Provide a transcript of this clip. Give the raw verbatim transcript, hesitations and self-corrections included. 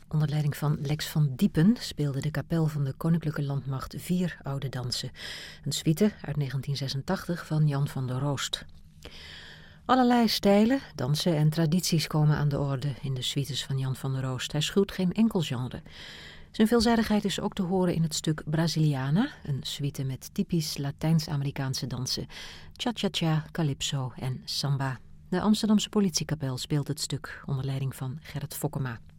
Onder leiding van Lex van Diepen speelde de kapel van de Koninklijke Landmacht vier oude dansen. Een suite uit negentien zesentachtig van Jan van der Roost. Allerlei stijlen, dansen en tradities komen aan de orde in de suites van Jan van der Roost. Hij schuwt geen enkel genre. Zijn veelzijdigheid is ook te horen in het stuk Brasiliana, een suite met typisch Latijns-Amerikaanse dansen, cha-cha-cha, calypso en samba. De Amsterdamse Politiekapel speelt het stuk onder leiding van Gerrit Fokkema.